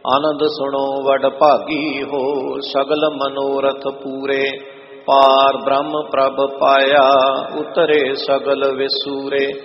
ਆਨੰਦ ਸੁਣੋ ਵਡ ਭਾਗੀ ਹੋ, ਸਗਲ ਮਨੋਰਥ ਪੂਰੇ। ਪਾਰ ਬ੍ਰਹਮ ਪ੍ਰਭ ਪਾਇਆ, ਉਤਰੇ ਸਗਲ ਵਿਸੂਰੇ।